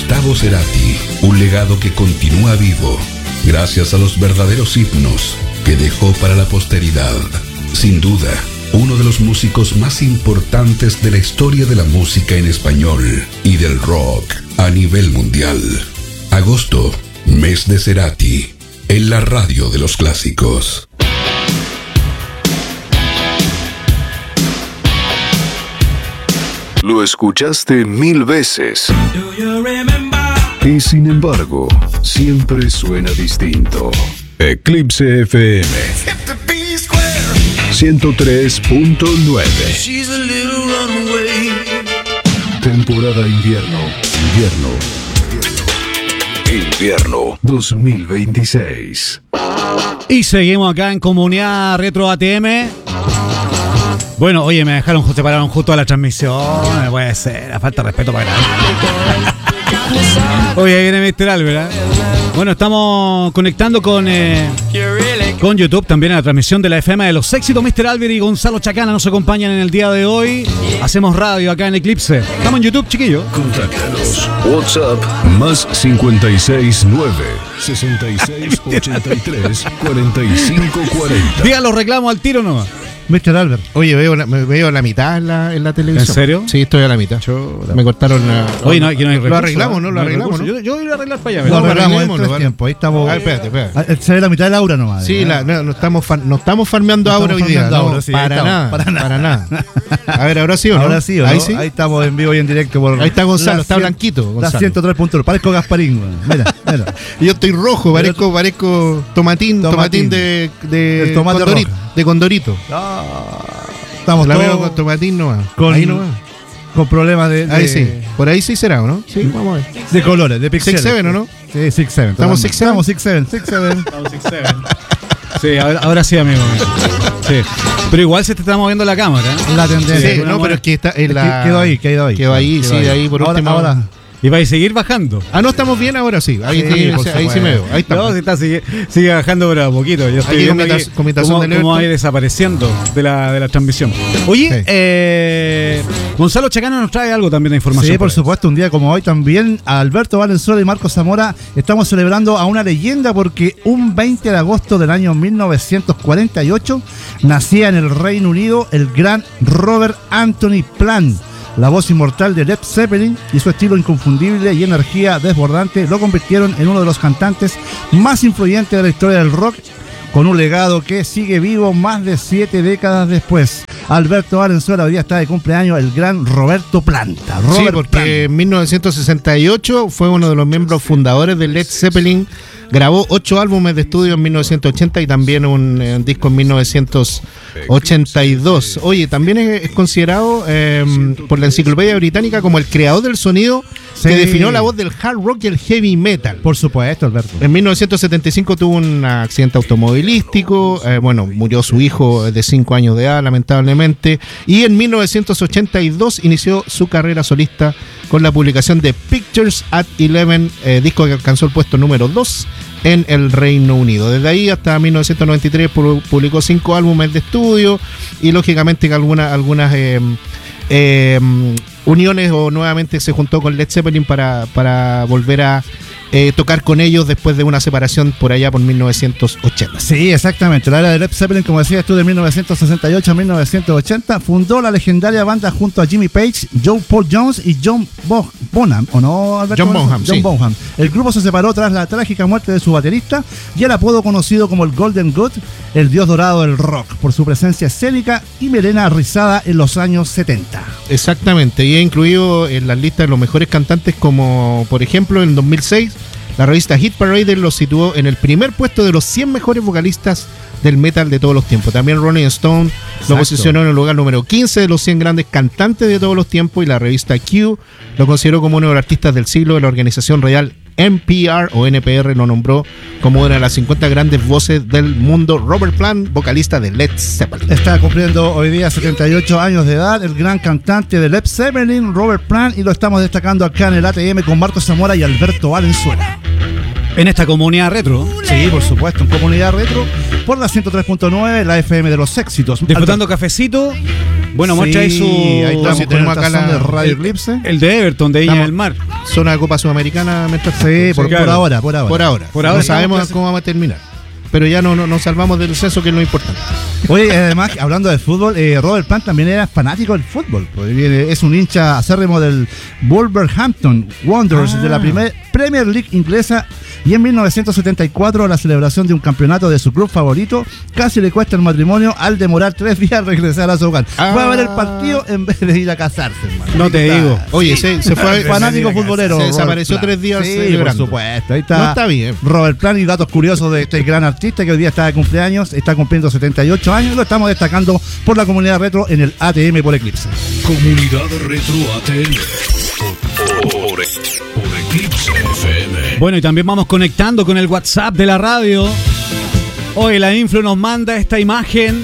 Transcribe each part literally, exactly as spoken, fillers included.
Gustavo Cerati, un legado que continúa vivo gracias a los verdaderos himnos que dejó para la posteridad. Sin duda, uno de los músicos más importantes de la historia de la música en español y del rock a nivel mundial. Agosto, mes de Cerati, en la radio de los clásicos. Lo escuchaste mil veces. Y sin embargo, siempre suena distinto. Eclipse F M ciento tres punto nueve. Temporada invierno. Invierno. Invierno dos mil veintiséis. Y seguimos acá en Comunidad Retro A T M. Bueno, oye, me dejaron, se pararon justo a la transmisión. No puede ser, a falta de respeto para nada. Oye, ahí viene mister Albert, ¿eh? Bueno, estamos conectando con eh, con YouTube también en la transmisión de la F M de los éxitos. mister Albert y Gonzalo Chacana nos acompañan en el día de hoy. Hacemos radio acá en Eclipse. Estamos en YouTube, chiquillos. Contáctanos. WhatsApp más cincuenta y seis nueve sesenta y seis ochenta y tres cuarenta y cinco cuarenta. Diga los reclamos al tiro nomás. mister Albert. Oye, veo la, me veo la mitad en la, en la televisión. ¿En serio? Sí, estoy a la mitad. Yo, me cortaron la... Oye, no, aquí no hay recursos. Lo arreglamos, ¿no? Lo no arreglamos, ¿no? Yo, yo voy a arreglar para allá. Lo ¿verdad? arreglamos en tres tres tiempos. Ahí estamos. Ah, espérate, espérate. Se ve la mitad de la aura nomás. Sí, la, no, no estamos fan, no estamos farmeando No aura estamos hoy día. farmeando No, aura, sí, para, estamos, nada, para nada. para nada. A ver, ahora sí o no. Ahora sí, ¿o no? Ahí sí. Ahí estamos en vivo y en directo. Por Ahí está Gonzalo, la está cien- blanquito, La Gonzalo. ciento tres punto uno. Parezco Gasparín, güey. Mira, mira. Yo estoy rojo, parezco, parezco tomatín, tomatín, Tomatín. de, de, El tomate condorito, roja. de Condorito. Estamos La veo todos con tomatín nomás. con, Ahí nomás. con problemas de, de, Ahí sí. Por ahí sí será, ¿o no? Sí, vamos a ver. de colores, de pixeles. Six Seven, ¿o no? Sí, Six Seven. ¿Estamos totalmente. Six Seven? Estamos Six Seven, Six Seven. Estamos six seven. Sí, ahora, ahora sí, amigo. Sí. Pero igual se te está moviendo la cámara, ¿eh? La tendencia. Sí, no, pero es que está en Es la... que quedó ahí, quedó ahí. Quedó ahí, sí, ahí por ahora, último. ahora. Y vais a seguir bajando. Ah, no, estamos bien ahora sí. Ahí, Sí, sí, por ahí sí me veo. Ahí No, estamos. se está, sigue, sigue bajando, pero a poquito. Yo estoy Aquí con viendo mi aquí taz- con mi tazón cómo, de cómo Everton. va desapareciendo de la, de la transmisión. Oye, Sí. eh, Gonzalo Chacana nos trae algo también de información. Sí, por ahí. supuesto, un día como hoy también Alberto Valenzuela y Marcos Zamora estamos celebrando a una leyenda porque un veinte de agosto del año mil novecientos cuarenta y ocho nacía en el Reino Unido el gran Robert Anthony Plant. La voz inmortal de Led Zeppelin y su estilo inconfundible y energía desbordante lo convirtieron en uno de los cantantes más influyentes de la historia del rock, con un legado que sigue vivo más de siete décadas después. Alberto Valenzuela hoy día está de cumpleaños el gran Roberto Planta. Robert Sí, porque Plant. en mil novecientos sesenta y ocho fue uno de los miembros fundadores de Led Zeppelin. Grabó ocho álbumes de estudio en mil novecientos ochenta y también un, eh, un disco en mil novecientos ochenta y dos. Oye, también es, es considerado eh, por la Enciclopedia Británica como el creador del sonido Sí. que definió la voz del hard rock y el heavy metal. Por supuesto, Alberto. En mil novecientos setenta y cinco tuvo un accidente automovilístico, eh, bueno, murió su hijo de cinco años de edad, lamentablemente, y en mil novecientos ochenta y dos inició su carrera solista con la publicación de Pictures at Eleven, eh, disco que alcanzó el puesto número dos en el Reino Unido. Desde ahí hasta mil novecientos noventa y tres pu- publicó cinco álbumes de estudio y lógicamente que algunas algunas eh, eh, uniones o nuevamente se juntó con Led Zeppelin para, para volver a eh, tocar con ellos después de una separación por allá por mil novecientos ochenta. Sí, exactamente. La era de Led Zeppelin, como decías tú, de mil novecientos sesenta y ocho a mil novecientos ochenta, fundó la legendaria banda junto a Jimmy Page, Joe Paul Jones y John Bo- Bonham, ¿o no, Alberto? John Bonham, John sí. Bonham. El grupo se separó tras la trágica muerte de su baterista y el apodo conocido como el Golden God, el dios dorado del rock, por su presencia escénica y melena rizada en los años setenta. Exactamente, y he incluido en las listas de los mejores cantantes como, por ejemplo, en dos mil seis, la revista Hit Parade los situó en el primer puesto de los cien mejores vocalistas del metal de todos los tiempos. También Rolling Stone lo Exacto. posicionó en el lugar número quince de los cien grandes cantantes de todos los tiempos y la revista Q lo consideró como uno de los artistas del siglo de la organización radial N P R o N P R lo nombró como una de las cincuenta grandes voces del mundo. Robert Plant, vocalista de Led Zeppelin. Está cumpliendo hoy día setenta y ocho años de edad el gran cantante de Led Zeppelin, Robert Plant, y lo estamos destacando acá en el A T M con Marcos Zamora y Alberto Valenzuela. En esta comunidad retro, Sí, por supuesto, en Comunidad Retro, por la ciento tres punto nueve, la F M de los éxitos. disfrutando cafecito, Bueno, muestra ahí Sí, su. ahí estamos si con tenemos el acá tazón la- de Radio el- Eclipse. El de Everton, de Viña Estamos- del Mar. Zona de Copa Sudamericana mientras Sí, por, claro. por ahora, por ahora. Por ahora. Por ahora no estamos sabemos clasi- cómo vamos a terminar. Pero ya no, no nos salvamos del censo, que es lo importante. Oye, además, hablando de fútbol, eh, Robert Plant también era fanático del fútbol. Pues, viene- es un hincha acérrimo del Wolverhampton Wanderers Ah. de la primer Premier League inglesa. Y en mil novecientos setenta y cuatro, la celebración de un campeonato de su club favorito casi le cuesta el matrimonio al demorar tres días regresar a su hogar. Ah. Fue a ver el partido en vez de ir a casarse, hermano. No te Ahí está. digo. Oye, se, se fue. Fanático futbolero. Se Robert desapareció Plant. tres días Sí, por celebrando. supuesto. Ahí está. No está bien. Robert Plant y datos curiosos de este gran artista que hoy día está de cumpleaños, está cumpliendo setenta y ocho años y lo estamos destacando por la comunidad retro en el A T M por Eclipse. Comunidad Retro A T M. Por, por Eclipse F M. Bueno, y también vamos conectando con el WhatsApp de la radio. Hoy la Influ nos manda esta imagen,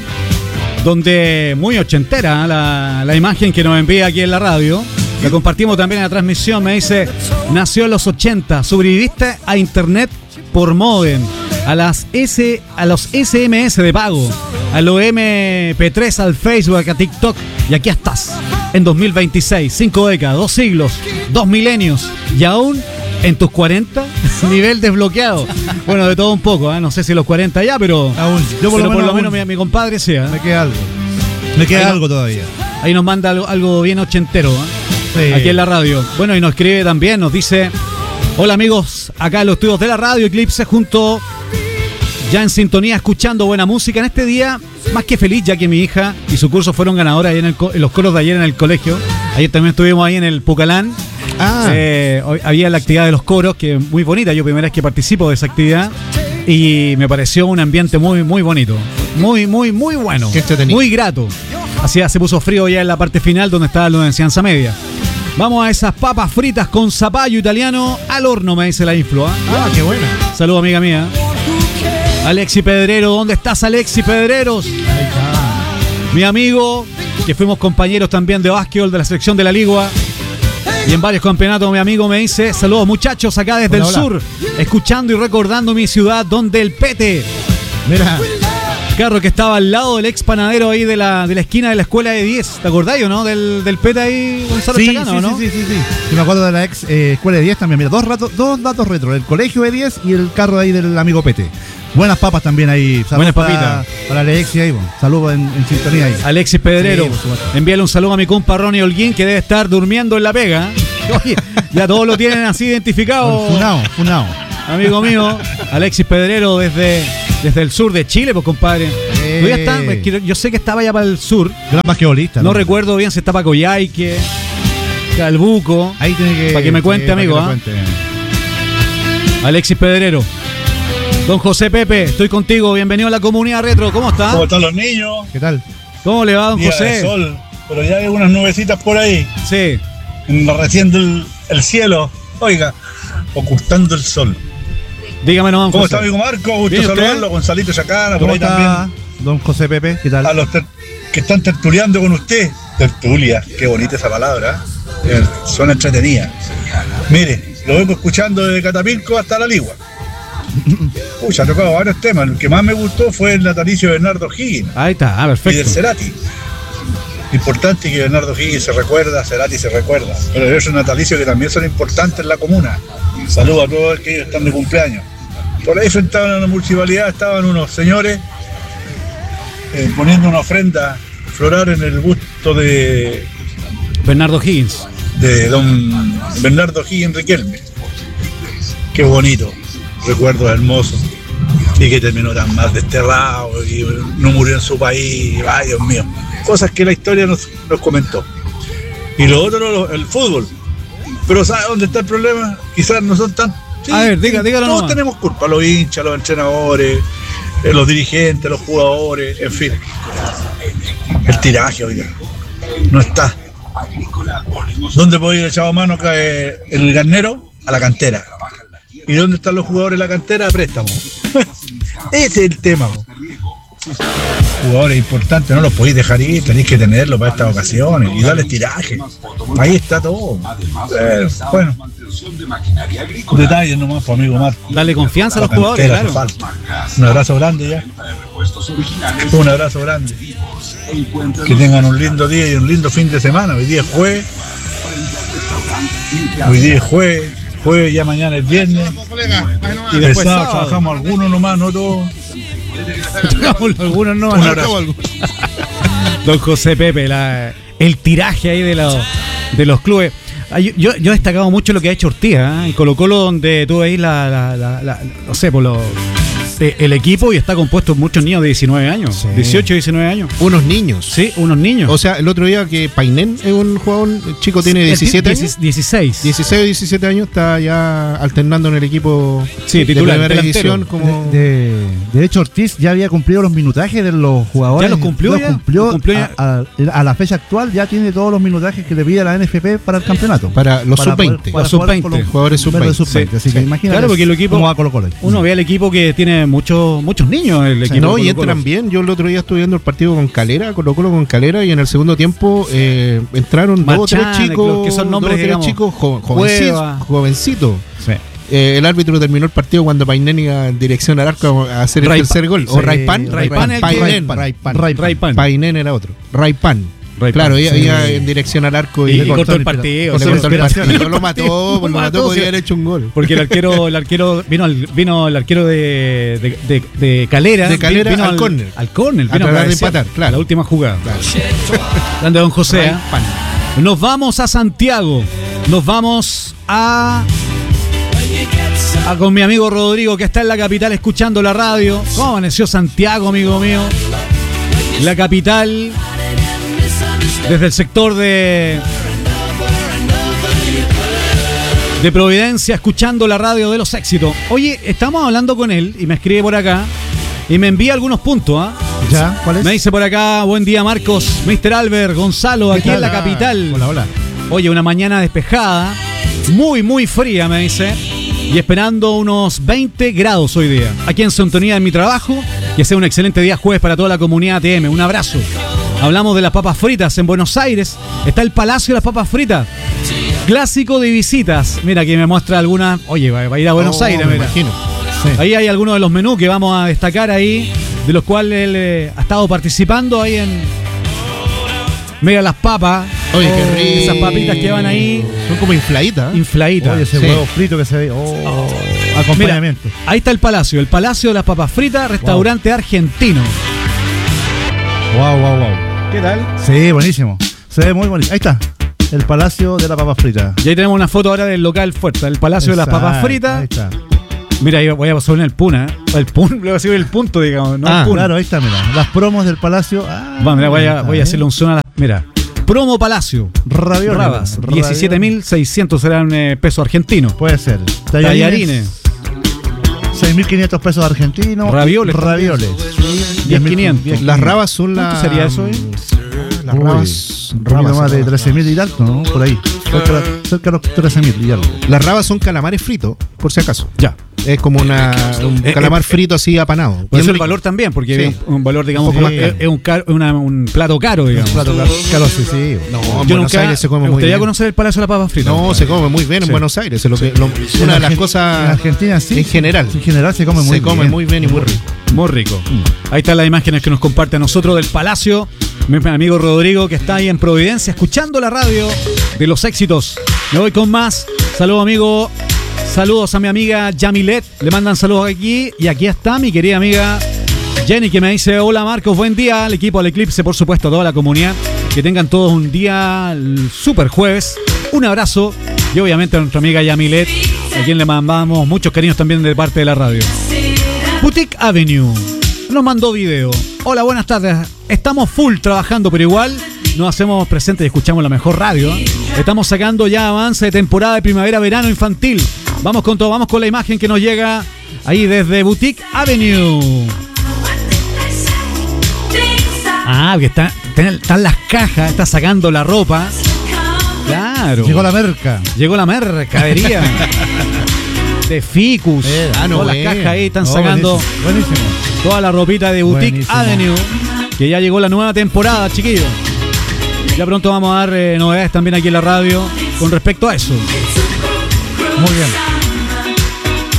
donde muy ochentera, ¿eh? la, la imagen que nos envía aquí en la radio. La compartimos también en la transmisión. Me dice: nació en los ochenta, sobreviviste a internet por modem, a las S, a los S M S de pago, a los M P tres, al Facebook, a TikTok, y aquí estás en dos mil veintiséis, cinco décadas, dos siglos, dos milenios, y aún en tus cuarenta, nivel desbloqueado. Bueno, de todo un poco, ¿eh? No sé si los cuarenta ya, pero, Aún. Yo por pero lo menos, aún. mi, mi compadre sea. Me queda algo. Me queda Ahí no- algo todavía. Ahí nos manda algo, algo bien ochentero, ¿eh? Sí. Aquí en la radio. Bueno, y nos escribe también, nos dice: hola amigos, acá en los estudios de la radio Eclipse, junto ya en sintonía, escuchando buena música en este día, más que feliz, ya que mi hija y su curso fueron ganadoras ahí en, el, co- en los coros de ayer en el colegio. Ayer también estuvimos ahí en el Pucalán. Ah, Eh, hoy había la actividad de los coros, que es muy bonita. Yo primera vez que participo de esa actividad y me pareció un ambiente muy, muy bonito. Muy, muy, muy bueno. Qué entretenido. Muy grato. Así se puso frío ya en la parte final donde estaba la enseñanza media. Vamos a esas papas fritas con zapallo italiano al horno, me dice la influ. ¿Ah? ah, qué buena. Saludos, amiga mía. Alexi Pedrero, ¿dónde estás, Alexi Pedreros? Mi amigo, que fuimos compañeros también de básquetbol de la selección de la Ligua y en varios campeonatos. Mi amigo me dice: saludos muchachos, acá desde Hola, el hola. sur, escuchando y recordando mi ciudad, donde el Pete, Mira, carro que estaba al lado del ex panadero ahí de la, de la esquina de la escuela de diez. ¿Te acordáis o no? Del, del Pete ahí, Gonzalo sí, Chacano, sí, ¿no? sí, sí, sí, sí. Yo me acuerdo de la ex eh, escuela de diez también. Mira, dos, ratos, dos datos retro: el colegio de diez y el carro ahí del amigo Pete. Buenas papas también ahí. Saludos Buenas para, papitas. para Alexia ahí, bueno. Saludos en, en sintonía ahí. Alexis Pedrero, Sí, por supuesto. envíale un saludo a mi compa Ronnie Holguín, que debe estar durmiendo en la pega. Oye, ya todos lo tienen así identificado. Funao, funao. Amigo mío, Alexis Pedrero desde, desde el sur de Chile, pues compadre. Eh. Todavía está, pues, que yo sé que estaba ya para el sur. Gran basquetbolista. No recuerdo bien si está para Coyhaique, Calbuco. Ahí tiene que. Pa' que me cuente, pa' que amigo, me ¿ah? cuente. Alexis Pedrero. Don José Pepe, estoy contigo. Bienvenido a la comunidad retro. ¿Cómo está? ¿Cómo están los niños? ¿Qué tal? ¿Cómo le va, don Día de José? sol, pero ya hay unas nubecitas por ahí, Sí. enrareciendo el, el cielo, oiga, ocultando el sol. Dígame, no, don ¿Cómo José. está, amigo Marco? Gusto Bien, ¿usted? saludarlo, Gonzalito Chacana, por ¿Cómo ahí está también. don José Pepe? ¿Qué tal? A los ter- que están tertuliando con usted. Tertulia, qué bonita esa palabra, ¿eh? Suena entretenida. Mire, lo vengo escuchando desde Catapilco hasta La Ligua. Pucha, ha tocado varios temas. El que más me gustó fue el natalicio de Bernardo Higgins Ahí está, ah, y del perfecto. Cerati. Importante que Bernardo Higgins se recuerda, Cerati se recuerda. Pero hay otros natalicios que también son importantes en la comuna. Saludos a todos los que están de cumpleaños. Por ahí frente a la municipalidad estaban unos señores eh, poniendo una ofrenda floral en el busto de, Bernardo Higgins. de don Bernardo Higgins Riquelme. Qué bonito, recuerdos hermosos. Y que terminó tan mal desterrado y no murió en su país. Ay, Dios mío. Cosas que la historia nos, nos comentó. Y lo otro, lo- el fútbol. Pero ¿sabe dónde está el problema? Quizás no son tan... sí, A ver, diga- dígalo todos nomás. tenemos culpa, los hinchas, los entrenadores, eh, los dirigentes, los jugadores, en fin. El tiraje, oiga, no está. ¿Dónde puede ir echado mano cae el garnero? A la cantera. ¿Y dónde están los jugadores de la cantera? A préstamo. Ese es el tema. po. Jugadores importantes, no los podéis dejar ir, tenéis que tenerlos para estas ocasiones y darles tiraje. Ahí está todo. Pero, bueno, detalles nomás, por amigo Marco. Darle confianza a los La jugadores, cantera hace claro. falta. Un abrazo grande ya. Un abrazo grande. Que tengan un lindo día y un lindo fin de semana. Hoy día es jueves. Hoy día es jueves. Jueves, ya mañana es viernes. Y El después sábado sábado. trabajamos algunos nomás, no todos. Algunos no. Un no. abrazo. Don José Pepe, la- el tiraje ahí de, los de los clubes. Ah, Yo, yo, yo he destacado mucho lo que ha hecho Ortiz, ¿eh? En Colo Colo, donde tú veis la, la, la, la- no sé, por lo, eh, el equipo y está compuesto por muchos niños de diecinueve años, Sí. dieciocho, diecinueve años. Unos niños. Sí, unos niños. O sea, el otro día que Painén es un jugador, el chico tiene diecisiete El ti- años. dieciséis. dieciséis o diecisiete años, está ya alternando en el equipo Sí, de titular, primera delantero. división como De, de- de hecho, Ortiz ya había cumplido los minutajes de los jugadores. ¿Ya los cumplió Los ya? cumplió, ¿Los cumplió ya? a, a- a la fecha actual ya tiene todos los minutajes que le pide la N F P para el campeonato. para los Para sub poder- veinte. para Los sub poder veinte, con los jugadores sub números de veinte. sub veinte. Así que Sí. imagínate Claro, porque el equipo- cómo va Colo Colo. Uno ve al equipo que tiene muchos muchos niños. El equipo No, de y Colo-Colo. entran bien. Yo el otro día estuve viendo el partido con Calera, Colo Colo con Calera, y en el segundo tiempo eh, entraron dos o tres Marchán, chicos, que son nombres, dos o tres digamos, chicos jo- jovencitos. Cueva. jovencitos. Sí. Eh, el árbitro terminó el partido cuando Painén iba en dirección al arco a hacer el Raipan. tercer gol. O Sí, Raipan. Raipan el que- Painén. Raipan. Raipan. Raipan. Raipan. Painén era otro. Raipan. Raipan, Claro, iba, sí. iba en dirección al arco y, Y, le y cortó cortó el el partido. le sí, cortó el inspiración. partido. Lo mató, lo mató, podría haber hecho un gol. Porque el arquero, el arquero vino al, vino el arquero de, de, de, de Calera, De Calera vino al córner. al córner, A vino tratar de cabecear empatar, claro. la última jugada. Claro. Grande don José. ¿eh? Raipan. Nos vamos a Santiago. Nos vamos a, a con mi amigo Rodrigo, que está en la capital escuchando la radio. ¿Cómo amaneció Santiago, amigo mío? La capital, desde el sector de de Providencia, escuchando la radio de los éxitos. Oye, estamos hablando con él y me escribe por acá y me envía algunos puntos, ¿ah? ¿Ya? ¿Cuál es? Me dice por acá, buen día Marcos, mister Albert, Gonzalo, aquí en la capital. Hola, hola. Oye, una mañana despejada, muy, muy fría, me dice, y esperando unos veinte grados hoy día. Aquí en sintonía en mi trabajo, que sea un excelente día jueves para toda la comunidad A T M. Un abrazo. Hablamos de las papas fritas en Buenos Aires. Está el Palacio de las Papas Fritas. Clásico de visitas. Mira, aquí me muestra alguna. Oye, va, va a ir a Buenos Oh, Aires, me mira. imagino. Ahí hay algunos de los menús que vamos a destacar ahí, de los cuales él eh, ha estado participando ahí en. Mira las papas. Oye, qué rico. Esas papitas que van ahí Son como infladitas. infladitas. Oye, ese Sí. huevo frito que se ve. Oh, Mira, acompañamiento. ahí está el Palacio, el Palacio de las Papas Fritas, restaurante argentino. Wow, wow, wow. ¿Qué tal? Sí, buenísimo. Se ve muy bonito. Ahí está. El Palacio de la Papa Frita. Y ahí tenemos una foto ahora del local fuerte, el Palacio de las Papas Exacto, Fritas. Ahí está. Mira, ahí voy a pasar el puna, ¿eh? El pun, le voy a decir el punto, digamos, no Ah, el pun. Claro, ahí está, mira. Las promos del Palacio. Ah, Va, mira, voy ahí a, está, voy a ¿eh? hacerle un zoom a la. Mira. Promo Palacio. Ravioles. Rabas. Ravioles. diecisiete mil seiscientos serán eh, pesos argentinos. Puede ser. Tallarines. seis mil quinientos pesos argentinos. Ravioles también. Ravioles. diez mil quinientos. Las rabas son las. ¿Cuánto sería eso, eh? Las Uy, rabas. un poquito rabas, más de rabas. trece mil y alto, ¿no? Por ahí. Cerca, cerca de los trece mil y algo. Las rabas son calamares fritos, por si acaso. Ya. Es como una, un Eh, calamar eh, frito así apanado. Por Bien eso el rico. valor también, porque Sí. es un, un valor, digamos, Un como poco más es, caro. es un, caro- una- un plato caro, digamos. Plato caro, caro, sí, sí. No, en Yo Buenos nunca Aires se come me muy gustaría bien. conocer el Palacio de las Papas Fritas. No, se come muy bien en Sí. Buenos Aires. Es lo que, lo- una de las En cosas. Argentina sí. En general. En general se come muy se bien. come muy bien y muy rico. Muy rico. Ahí están las imágenes que nos comparte a nosotros del Palacio. Mi amigo Rodrigo, que está ahí en Providencia, escuchando la radio de los éxitos. Me voy con más. Saludos, amigo. Saludos a mi amiga Yamilet. Le mandan saludos aquí. Y aquí está mi querida amiga Jenny, que me dice: hola Marcos, buen día al equipo del Eclipse, por supuesto, a toda la comunidad. Que tengan todos un día super jueves. Un abrazo. Y obviamente a nuestra amiga Yamilet, a quien le mandamos muchos cariños también de parte de la radio. Boutique Avenue nos mandó video. Hola, buenas tardes. Estamos full trabajando, pero igual nos hacemos presentes y escuchamos la mejor radio. ¿eh? Estamos sacando ya avance de temporada de primavera-verano infantil. Vamos con todo, vamos con la imagen que nos llega ahí desde Boutique Avenue. Ah, que está, están las cajas, está sacando la ropa. Claro. Llegó la merca. Llegó la mercadería. De Ficus. Eh, ah, no, Todas las bueno. cajas ahí están Oh, sacando buenísimo. buenísimo. toda la ropita de Boutique Buenísimo. Avenue. Que ya llegó la nueva temporada, chiquillos. Ya pronto vamos a dar eh, novedades también aquí en la radio con respecto a eso. Muy bien.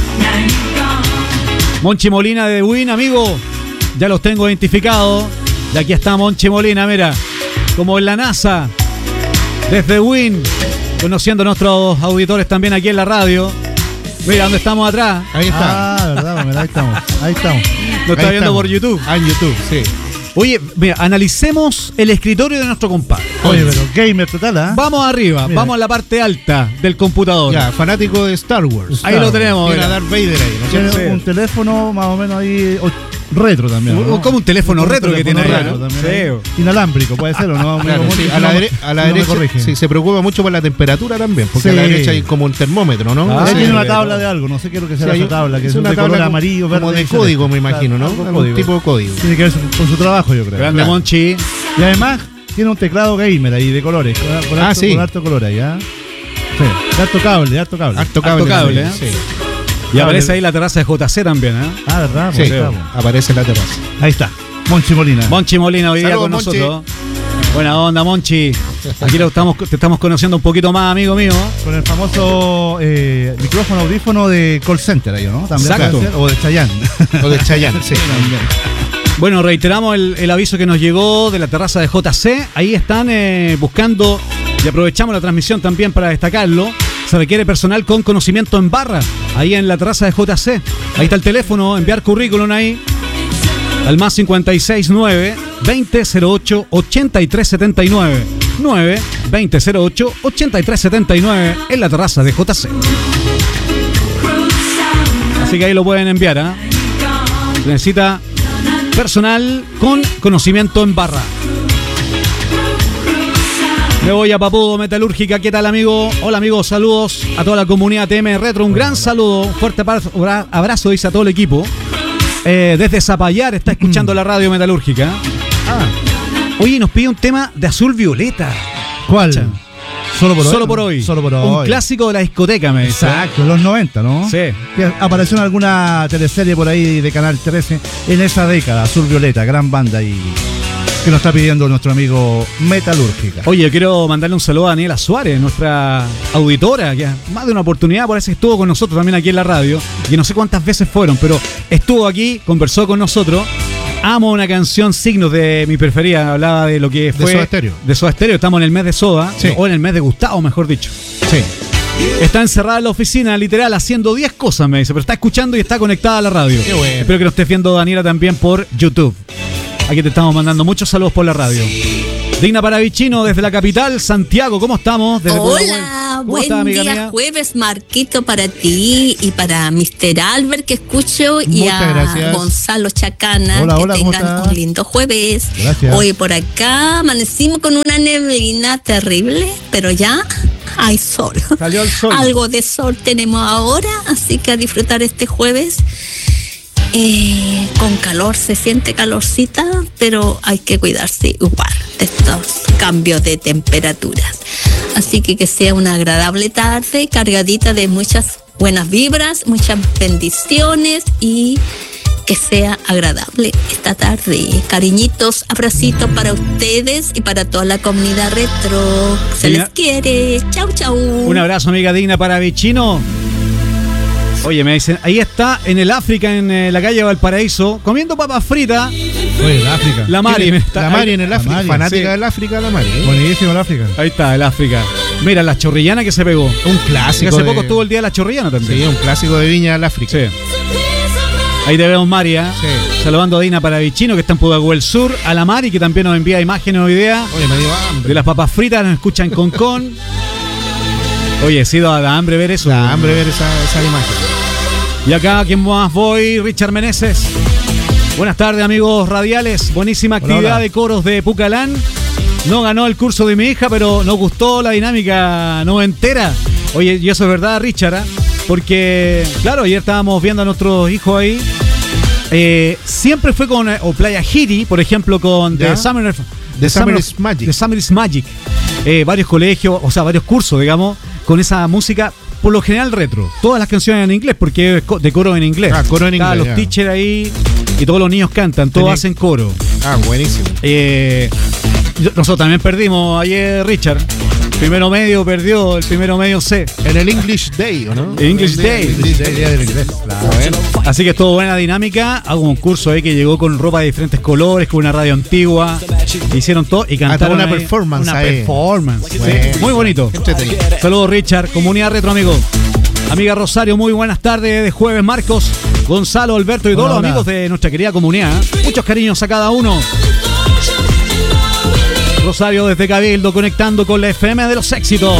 Monchi Molina de Win, amigo. Ya los tengo identificados. Y aquí está Monchi Molina, mira, como en la NASA, desde Win, conociendo a nuestros auditores también aquí en la radio. Mira, ¿dónde estamos atrás? Ahí está. Ah, verdad, mira, ahí estamos. Ahí estamos. Lo está Ahí viendo estamos. por YouTube. Ah, en YouTube, sí. Oye, mira, analicemos el escritorio de nuestro compadre. Oye, pero gamer total, ¿ah? Vamos arriba, Mira. vamos a la parte alta del computador. Ya, fanático de Star Wars. Ahí lo tenemos. Tiene a mira. Darth Vader ahí, ¿no? Tiene Sí. un teléfono más o menos ahí o- retro también. Un- ¿no? como un teléfono retro que teléfono tiene ahí, retro ¿no? también Sí. ahí. Inalámbrico, puede ser o no. Claro, Amigo, sí, si a la, no me- dere- a la si no me derecha corrige. sí, se preocupa mucho por la temperatura también, porque Sí. a la derecha hay como un termómetro, ¿no? Ah, Ahí sí, tiene una sí, tabla sí. de algo, no sé qué es lo que Sí, será hay- esa tabla, que es es una de tabla color como- amarillo, como verde. de y código, celeste. me imagino, ¿no? Algo Algún código. tipo de código. Tiene que ver con, con su trabajo, yo creo. Grande Claro. Monchi. Y además tiene un teclado gamer ahí de colores, con, con Ah, harto, sí. con harto color ahí, ¿ah? Sí, de harto cable, de harto cable. Harto cable. Harto cable, también, ¿eh? sí. Y aparece ahí la terraza de J C también, ¿eh? Ah, ¿verdad? Sí, Pues estamos. aparece en la terraza. Ahí está, Monchi Molina. Monchi Molina hoy día Saludos, con Monchi. nosotros. Buena onda, Monchi. Aquí lo estamos, te estamos conociendo un poquito más, amigo mío. Con el famoso eh, micrófono audífono de call center ahí, ¿no? También Exacto. puede ser, o de Chayanne. O de Chayanne, sí. Bueno, reiteramos el, el aviso que nos llegó de la terraza de J C. Ahí están eh, buscando, y aprovechamos la transmisión también para destacarlo. Se requiere personal con conocimiento en barra, ahí en la terraza de J C. Ahí está el teléfono, enviar currículum ahí. Al más cincuenta y seis nueve, veinte cero ocho, ochenta y tres setenta y nueve. nueve, veinte cero ocho, ochenta y tres setenta y nueve en la terraza de J C. Así que ahí lo pueden enviar, ¿ah? Se necesita personal con conocimiento en barra. Me voy a Papudo Metalúrgica. ¿Qué tal, amigo? Hola, amigos. Saludos a toda la comunidad T M Retro. Un gran saludo. Fuerte abra- abrazo, dice a todo el equipo. Eh, desde Zapallar está escuchando la radio metalúrgica. Ah, Oye, nos pide un tema de Azul Violeta. ¿cuál? Cha. Solo por hoy. Solo por hoy. Solo por Un hoy. clásico de la discoteca, me dice. Exacto, los noventa, ¿no? Sí. Que apareció en alguna teleserie por ahí de Canal trece en esa década, Azul Violeta, gran banda y que nos está pidiendo nuestro amigo Metalúrgica. Oye, quiero mandarle un saludo a Daniela Suárez, nuestra auditora, que más de una oportunidad parece que estuvo con nosotros también aquí en la radio, y no sé cuántas veces fueron, pero estuvo aquí, conversó con nosotros. Amo una canción, Signos, de mi preferida, hablaba de lo que fue... Soda Stereo. De Soda Stereo, estamos en el mes de Soda, Sí. o en el mes de Gustavo, mejor dicho. Sí. Está encerrada en la oficina, literal, haciendo diez cosas, me dice, pero está escuchando y está conectada a la radio. Qué bueno. Espero que lo estés viendo, Daniela, también por YouTube. Aquí te estamos mandando muchos saludos por la radio. Digna Paravicino desde la capital, Santiago, ¿cómo estamos? Desde Hola, Puebla. ¿Cómo buen estás, amiga día mía? jueves, Marquito, para ti y para mister Albert que escucho y Muchas a gracias. Gonzalo Chacana. Hola, que hola, ¿cómo tengan estás? un lindo jueves. Gracias. Hoy por acá amanecimos con una neblina terrible, pero ya hay sol. Salió el sol. Algo de sol tenemos ahora, así que a disfrutar este jueves. Eh, con calor, se siente calorcita, pero hay que cuidarse igual de estos cambios de temperaturas. Así que que sea una agradable tarde, cargadita de muchas buenas vibras, muchas bendiciones y que sea agradable esta tarde. Cariñitos, abracitos para ustedes y para toda la comunidad retro. Se Sí, les quiere. Chau, chau. Un abrazo, amiga Digna Paravicino. Oye, me dicen, ahí está en el África, en eh, la calle Valparaíso, comiendo papas fritas. Oye, el África. La Mari. me está- La ahí- Mari en el La África, Mari, fanática sí. del África, la Mari. ¿eh? Buenísimo el África. Ahí está, el África. Mira, la chorrillana que se pegó. Un Que clásico. hace de- poco estuvo el día de la chorrillana también. Sí, un clásico de Viña del África. Sí. Ahí te vemos, María. Sí. Saludando a Dina Paravicino, que está en Pudahuel Sur. A la Mari, que también nos envía imágenes hoy día. Oye, me dio hambre. De las papas fritas, nos escuchan con con. Oye, sí, da, da hambre ver eso. Da hambre ver esa, esa imagen. Y acá, ¿quién más voy? Richard Meneses. Buenas tardes, amigos radiales. Buenísima Hola, actividad hola. de coros de Pucalán. No ganó el curso de mi hija, pero nos gustó la dinámica noventera. Oye, y eso es verdad, Richard, ¿eh? Porque, claro, ayer estábamos viendo a nuestros hijos ahí. Eh, siempre fue con, eh, o Playa Hiri, por ejemplo, con ¿Ya? The Summer, The Summer is Magic. The Summer is Magic. Eh, varios colegios, o sea, varios cursos, digamos, con esa música, por lo general retro. Todas las canciones en inglés, porque es co- de coro en inglés. Ah, coro en Estaban inglés, los ya. teachers ahí y todos los niños cantan, todos Tenía- hacen coro. Ah, buenísimo. Eh, yo- nosotros también perdimos ayer, Richard. Primero medio perdió, el primero medio C. En el English Day, ¿o no? English Day. English Day, día del inglés. Claro. Así que estuvo buena dinámica. Hago un curso ahí que llegó con ropa de diferentes colores, con una radio antigua. Hicieron todo y cantaron una ahí. performance Una ahí. performance. Sí, Bueno. muy bonito. Entretenido. Saludos, Richard. Comunidad Retro, amigo. Amiga Rosario, muy buenas tardes de jueves. Marcos, Gonzalo, Alberto y todos Hola, los hola. amigos de nuestra querida comunidad. ¿eh? Muchos cariños a cada uno. Rosario desde Cabildo, conectando con la F M de los éxitos.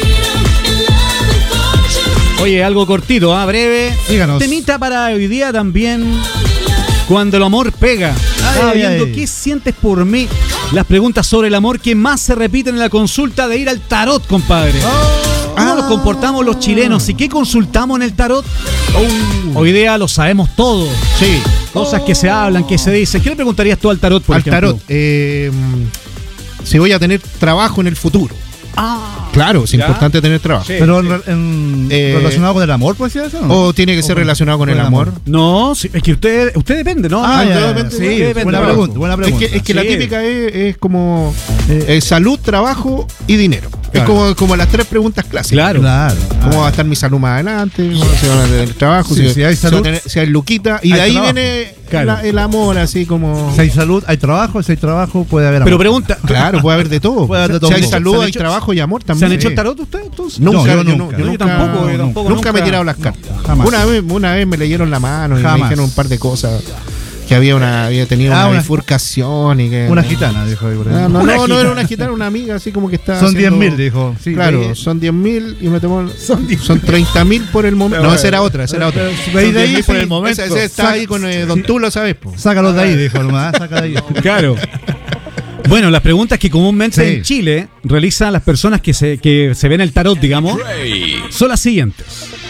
Oye, algo cortito, ¿ah? Breve. Díganos. Temita para hoy día también. Cuando el amor pega. Estaba Ay, viendo ay. qué sientes por mí. Las preguntas sobre el amor que más se repiten en la consulta de ir al tarot, compadre. ¿Cómo Ah. nos comportamos los chilenos y qué consultamos en el tarot? Oh. Hoy día lo sabemos todo. Sí. Cosas que se hablan, que se dicen. ¿Qué le preguntarías tú al tarot, por Al ejemplo? tarot. Eh, si voy a tener trabajo en el futuro. Ah, Claro, es Ya. importante tener trabajo. Sí. Pero en, en- Eh, relacionado con el amor, pues, ¿sí eso? ¿no? O tiene que ser relacionado con el amor. no, sí, es que usted, usted depende, ¿no? Ah, No, ya, ya, depende, sí, usted depende. buena Trabajo. pregunta, buena pregunta. Es que, es que la Sí. típica es, es como eh, salud, trabajo y dinero. Es Claro. como, como las tres preguntas clásicas. Claro. Claro. ¿Cómo va a estar mi salud más adelante? ¿Cómo se va a tener trabajo? Sí, si, si hay si va a salud, tener- si hay luquita. Y hay de ahí trabajo. viene Claro. la- el amor, así como. Si hay salud, hay trabajo. Si hay trabajo, puede haber amor. Pero pregunta, Claro, puede haber de todo. Puede haber de todo Si hay un poco. salud, ¿Se han hay hecho- trabajo y amor ¿se también. han hecho Sí. el tarot ustedes entonces? Nunca, No, yo yo, nunca. no- yo Yo nunca, tampoco, yo tampoco, nunca me he nunca. tirado las cartas. Jamás. Una vez, una vez me leyeron la mano y Jamás. me dijeron un par de cosas. Que había una, había tenido Ah, una, una- bifurcación y que. Una gitana, dijo ahí por ahí. Ah, no, Una no, no gitana. era una gitana, una amiga, así como que está. Son diez haciendo- mil, dijo. Sí, Claro, ahí- son diez mil y me tomó. Son diez Son treinta mil por el momento. No, esa era otra, esa era otra. Pero de ahí, Son de ahí, diez mil por sí, el momento. Ese, ese está Saca- ahí con eh, Don Tulo, ¿sabes? Po? Sácalos de ahí, dijo nomás. Saca de ahí. Claro. Bueno, las preguntas que comúnmente Sí. en Chile realizan las personas que se, que se ven el tarot, digamos, son las siguientes.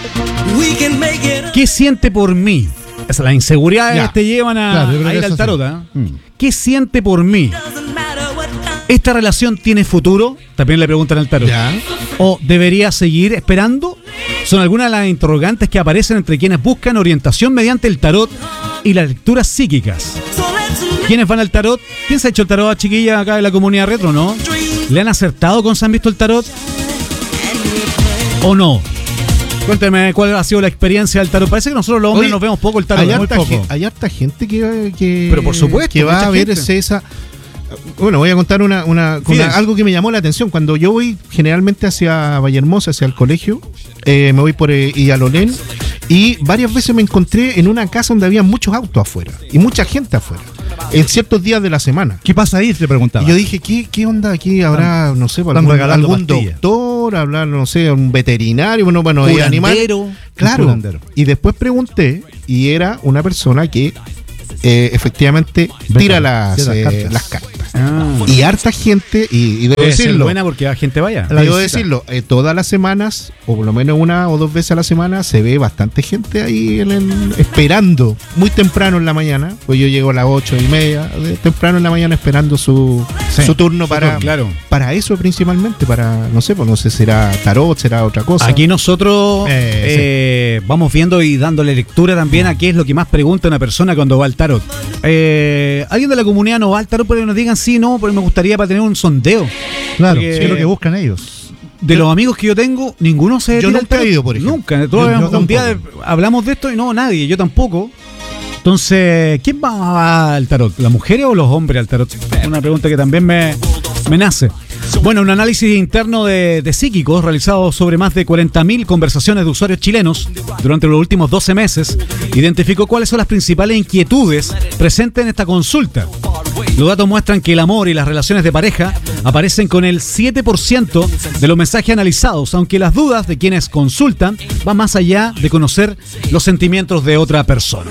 ¿Qué siente por mí? Esa, las inseguridades Ya. te llevan a, Claro, yo creo a que ir al eso tarot. sí. ¿ah? Mm. ¿Qué siente por mí? ¿Esta relación tiene futuro? También le preguntan al tarot. Ya. ¿O debería seguir esperando? Son algunas de las interrogantes que aparecen entre quienes buscan orientación mediante el tarot y las lecturas psíquicas. ¿Quiénes van al tarot? ¿Quién se ha hecho el tarot a chiquilla acá en la comunidad retro, no? ¿Le han acertado con se han visto el tarot? ¿O no? Cuénteme cuál ha sido la experiencia del tarot. Parece que nosotros los hombres Oye, nos vemos poco el tarot. Hay muy harta, poco. ge- hay harta gente que, que. Pero por supuesto, Que va mucha a verse gente. esa. Bueno, voy a contar una, una, una- Fíjense. algo que me llamó la atención. Cuando yo voy generalmente hacia Vallehermosa, hacia el colegio, eh, me voy por eh, Ialolén y varias veces me encontré en una casa donde había muchos autos afuera y mucha gente afuera, en ciertos días de la semana. ¿Qué pasa ahí? Te preguntaba. Y yo dije, ¿qué, qué onda aquí? ¿Habrá, no sé, están algún, regalando algún pastillas. doctor? ¿Hablar, no sé, un veterinario? Bueno, bueno, hay animales. Curandero. Claro. Un curandero. Y después pregunté y era una persona que eh, efectivamente tira las, tira las eh, cartas. las cartas. Ah, Y harta gente, y, y debo debe ser decirlo, buena porque la gente vaya. La debo visita. decirlo, eh, todas las semanas, o por lo menos una o dos veces a la semana, se ve bastante gente ahí en el- esperando, muy temprano en la mañana, pues yo llego a las ocho y media, de- temprano en la mañana esperando su, Sí, su turno para, turno, claro. para eso principalmente, para, no sé, pues no sé, será tarot, será otra cosa. Aquí nosotros Eh, eh, vamos viendo y dándole lectura también a qué es lo que más pregunta una persona cuando va al tarot. Eh, ¿Alguien de la comunidad no va al tarot? Pero que nos digan sí, no, pero me gustaría para tener un sondeo. Claro, Porque- sí, es lo que buscan ellos. De los amigos que yo tengo, ninguno se Yo tira al nunca he tarot. ido, por ejemplo. Nunca. Todos Yo- yo un día de- tampoco. hablamos de esto y no, nadie, yo tampoco. Entonces, ¿quién va al tarot? ¿Las mujeres o los hombres al tarot? Es una pregunta que también me, me nace. Bueno, un análisis interno de, de psíquicos realizado sobre más de cuarenta mil conversaciones de usuarios chilenos durante los últimos doce meses identificó cuáles son las principales inquietudes presentes en esta consulta. Los datos muestran que el amor y las relaciones de pareja aparecen con el siete por ciento de los mensajes analizados, aunque las dudas de quienes consultan van más allá de conocer los sentimientos de otra persona.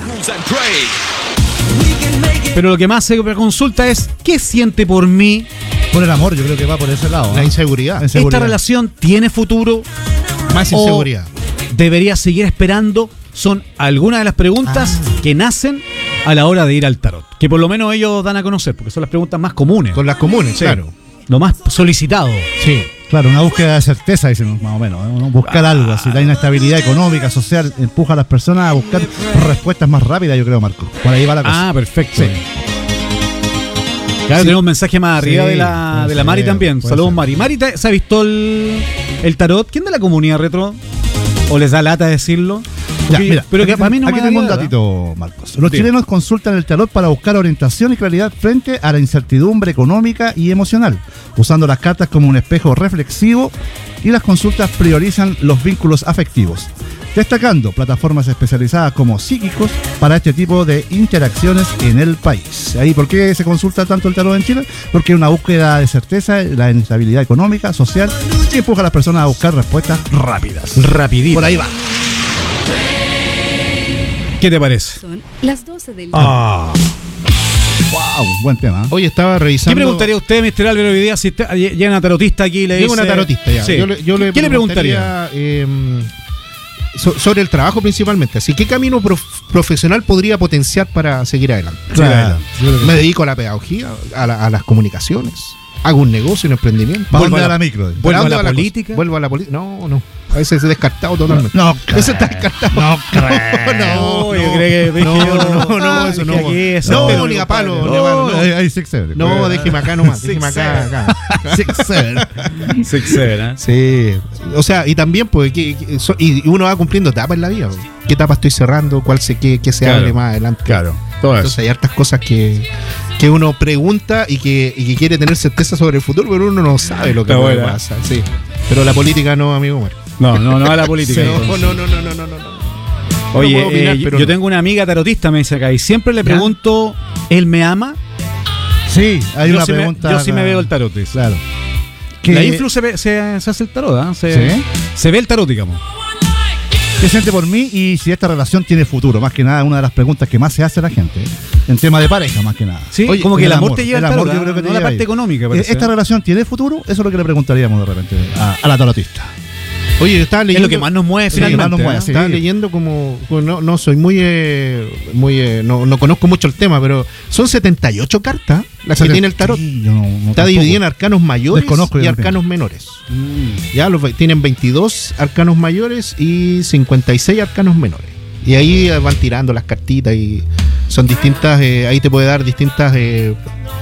Pero lo que más se consulta es ¿qué siente por mí? Por el amor, yo creo que va por ese lado. La ¿eh? inseguridad, La inseguridad. ¿Esta relación tiene futuro? más ¿O inseguridad. debería seguir esperando? Son algunas de las preguntas que nacen a la hora de ir al tarot, que por lo menos ellos dan a conocer, porque son las preguntas más comunes. Con las comunes, Sí. claro. Lo más solicitado. Sí. Claro, una búsqueda de certeza, dicen más o menos. ¿eh? Uno buscar algo, así la inestabilidad económica, social, empuja a las personas a buscar respuestas más rápidas, yo creo, Marco. Por ahí va la cosa. Ah, perfecto. Sí. Claro, Sí. tenemos un mensaje más arriba Sí, de la, puede de la Mari ser, también. puede Saludos, ser. Mari. Mari, ¿te- ¿se ha visto el, el tarot? ¿Quién de la comunidad retro? ¿O les da lata decirlo? Ya, Porque- mira, pero que aquí, para mí no aquí me da tengo un idea. datito, Marcos. Los Dime. chilenos consultan el tarot para buscar orientación y claridad frente a la incertidumbre económica y emocional, usando las cartas como un espejo reflexivo, y las consultas priorizan los vínculos afectivos, destacando plataformas especializadas como psíquicos para este tipo de interacciones en el país. Ahí, ¿por qué se consulta tanto el tarot en Chile? Porque hay una búsqueda de certeza, la inestabilidad económica, social, que empuja a las personas a buscar respuestas rápidas. Rapidito. Por ahí va. ¿Qué te parece? Son las doce del día. Ah. Wow, buen tema. ¿eh? Hoy estaba ¿Qué revisando. preguntaría usted, mister Álvaro, hoy día si está- llega una tarotista aquí y le dice... Llega una tarotista ya. Sí. Yo le, yo le ¿Qué le preguntaría? eh, so- sobre el trabajo principalmente. Así, ¿qué camino prof- profesional podría potenciar para seguir adelante? Claro. Yo creo que- Me dedico a la pedagogía, a, la- a las comunicaciones. Hago un negocio, un emprendimiento. ¿Para Vuelvo dónde a a la- la micro? ¿Vuelvo a Ando la cosa. política? Vuelvo a la política. No, no. A veces es descartado totalmente. No, Eso está descartado. No creo. No, yo no. creo que... No, no, no, no, Ah, eso es no. que aquí es No, soltero, ni mi a palo, compadre. ni a palo, No, no. ahí- ahí six seven. No, déjeme acá nomás. Déjeme acá, acá. Six seven. Six seven, ¿eh? Sí, o sea, y también, pues, que, que- so- y uno va cumpliendo etapas en la vida. pues. ¿Qué etapa estoy cerrando? ¿Cuál se, qué, qué se Claro. abre más adelante? Claro. Todo Entonces hay hartas cosas que, que uno pregunta y que, y que quiere tener certeza sobre el futuro, pero uno no sabe lo que Está puede buena. pasar. Sí. Pero la política no, amigo Omar. No, no, no a la política. No, entonces. no, no, no, no, no, no, no. Oye, No puedo opinar, eh, pero yo no. tengo una amiga tarotista, me dice acá, y siempre le pregunto, ¿él me ama? Sí, hay yo una sí me- pregunta. yo sí me acá. veo el tarot. dice. Claro. La influ se, ve- se, se hace el tarot, ¿ah? se, ¿Sí? se ve el tarot, digamos. ¿Qué siente por mí y si esta relación tiene futuro? Más que nada, una de las preguntas que más se hace a la gente. ¿eh? En tema de pareja, más que nada. Sí, Oye, como que el amor, te el lleva al tarot, amor, yo ¿ah? creo que te no la lleva parte ahí. económica, Eh, parece. ¿Esta relación tiene futuro? Eso es lo que le preguntaríamos de repente a, a la tarotista. Oye, yo estaba Es leyendo. lo que más nos mueve Sí, lo que finalmente. más nos mueve, ¿eh? sí. Estaba leyendo como. como No, no soy muy. eh, muy eh, no, no conozco mucho el tema, pero son setenta y ocho cartas las que tiene el tarot. Sí, yo no- no Está tampoco. dividido en arcanos mayores Desconozco y yo también. arcanos menores. Ya los ve- tienen veintidós arcanos mayores y cincuenta y seis arcanos menores. Y ahí eh, van tirando las cartitas y son distintas. eh, ahí te puede dar distintas eh,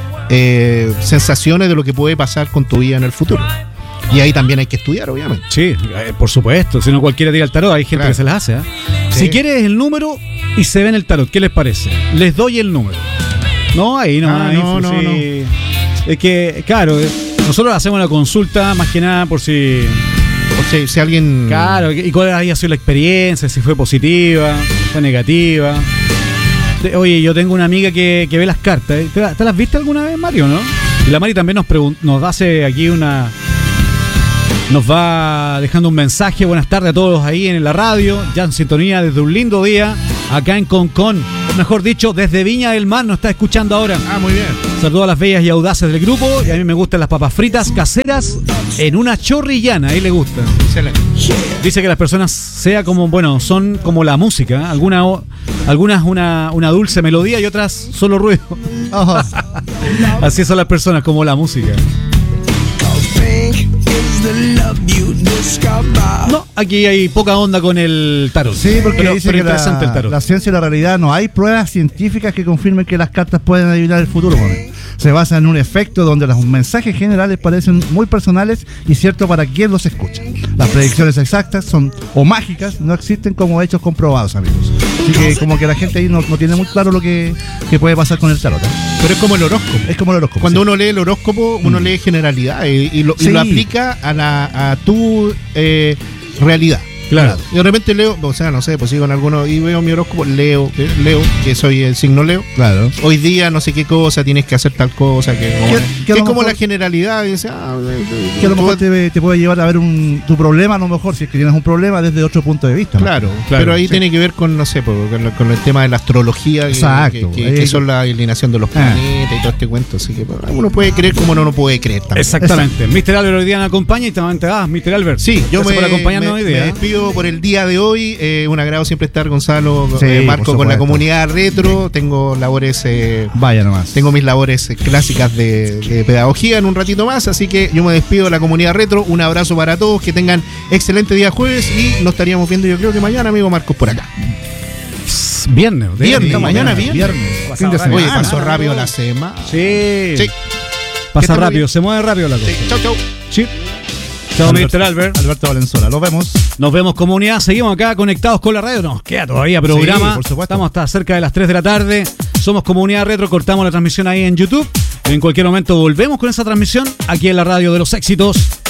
eh, sensaciones de lo que puede pasar con tu vida en el futuro. Y ahí también hay que estudiar, obviamente. Sí, eh, por supuesto. Si no cualquiera tira el tarot, hay gente Claro. que se las hace. ¿eh? Sí. Si quieres el número y se ve en el tarot, ¿qué les parece? Les doy el número. No, ahí no. Ah, ahí, no, no, sí. Es que, claro, eh, nosotros hacemos una consulta más que nada por si. O sea, si alguien. Claro, y cuál haya sido la experiencia, si fue positiva, fue negativa. Te- Oye, yo tengo una amiga que, que ve las cartas. ¿eh? ¿Te, la- te las viste alguna vez, Mario, no? Y la Mari también nos, pregun- nos hace aquí una. Nos va dejando un mensaje. Buenas tardes a todos ahí en la radio. Ya en sintonía desde un lindo día. Acá en Concón. Mejor dicho, desde Viña del Mar nos está escuchando ahora. Ah, muy bien. Saludos a las bellas y audaces del grupo. Y a mí me gustan las papas fritas caseras en una chorrillana. Ahí le gustan. Excelente. Dice que las personas sea como, bueno, son como la música. Alguna, o- algunas una, una dulce melodía y otras solo ruido. Así son las personas, como la música. No, aquí hay poca onda con el tarot. Sí, porque pero, dice pero que interesante la, el tarot. la ciencia y la realidad no hay pruebas científicas que confirmen que las cartas pueden adivinar el futuro. Bueno, se basa en un efecto donde los mensajes generales parecen muy personales y ciertos para quien los escucha. Las predicciones exactas son o mágicas, no existen como hechos comprobados, amigos. Así que como que la gente ahí no, no tiene muy claro lo que, que puede pasar con el tarot. ¿eh? Pero es como el horóscopo. Es como el horóscopo. Cuando sí. uno lee el horóscopo, uno lee generalidades y lo, y Sí. lo aplica a, la, a tu eh, realidad. Claro. Y de repente leo, o sea, no sé, pues sigo en alguno y veo mi horóscopo, leo, eh, leo, que soy el signo Leo. Claro. Hoy día no sé qué cosa, tienes que hacer tal cosa, que, como, Que- que que a es lo como mejor- la generalidad. Y dice, ah, eh, Que a lo tú- mejor te, te puede llevar a ver un, tu problema, a lo mejor, si es que tienes un problema desde otro punto de vista. ¿no? Claro, Claro, pero ahí sí. tiene que ver con, no sé, pues, con, con el tema de la astrología, que- Exacto, que, que- ahí- que son la alineación de los Ah. planetas y todo este cuento. Así que pues, uno puede creer como uno no puede creer también. Exactamente. mister Albert hoy día nos acompaña y también te vas, mister Albert. Sí, yo Gracias me, por acompañarnos me- hoy me día. ¿eh? despido por el día de hoy. Eh, un agrado siempre estar, Gonzalo, Sí, eh, por Marco, con la supuesto. comunidad retro. Tengo labores, eh, Vaya nomás. tengo mis labores eh, clásicas de, de pedagogía en un ratito más. Así que yo me despido de la comunidad retro. Un abrazo para todos, que tengan excelente día jueves y nos estaríamos viendo, yo creo que mañana, amigo Marcos, por acá. Viernes. de- Viernes, estamos mañana viernes. viernes. Fin de semana. Oye, pasó rápido la semana. Sí. Sí. Pasa estamos rápido, bien. se mueve rápido la cosa. Sí. Chau, chau. Sí. Chao, mister Albert. Alberto Valenzuela. Los vemos. Nos vemos, comunidad. Seguimos acá conectados con la radio. Nos queda todavía programa. Sí, por supuesto. Estamos hasta cerca de las tres de la tarde. Somos Comunidad Retro. Cortamos la transmisión ahí en YouTube. En cualquier momento volvemos con esa transmisión aquí en la radio de los éxitos.